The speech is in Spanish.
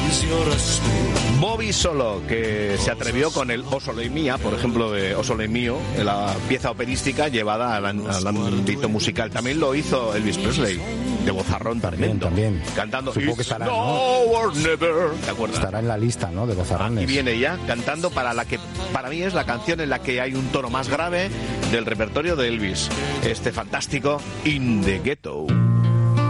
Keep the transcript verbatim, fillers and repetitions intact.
Bobby Solo, que se atrevió con el O Solo y Mía, por ejemplo, de O Solo y Mío, la pieza operística llevada al, al ámbito musical. También lo hizo Elvis Presley, de vozarrón tremendo. También, también. Cantando Supongo que estará, no, ¿no? or never. ¿Te acuerdas? Estará en la lista, ¿no? De vozarrones. Y viene ya cantando para la que para mí es la canción en la que hay un tono más grave del repertorio de Elvis. Este fantástico In the Ghetto.